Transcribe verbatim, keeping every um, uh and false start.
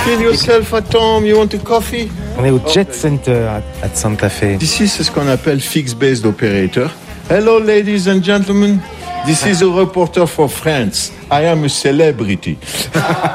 Feel yourself at home. You want a coffee? On est au Jet Center à Santa Fe. Ici, c'est ce qu'on appelle fixed-based operator. Hello, ladies and gentlemen. This is a reporter for France. I am a celebrity.